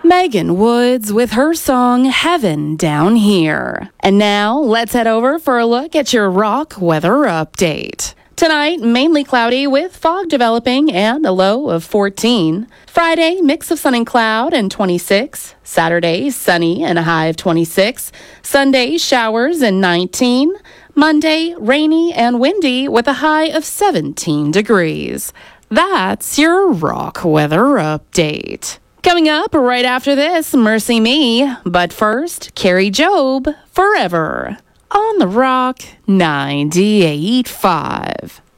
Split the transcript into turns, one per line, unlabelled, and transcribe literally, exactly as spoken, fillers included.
Megan Woods with her song Heaven Down Here. And now let's head over for a look at your rock weather update. Tonight, mainly cloudy with fog developing and a low of fourteen. Friday, mix of sun and cloud and twenty-six. Saturday, sunny and a high of twenty-six. Sunday, showers and nineteen. Monday, rainy and windy with a high of seventeen degrees. That's your rock weather update. Coming up right after this, Mercy Me. But first, Carrie Job, Forever. On the Rock ninety-eight point five.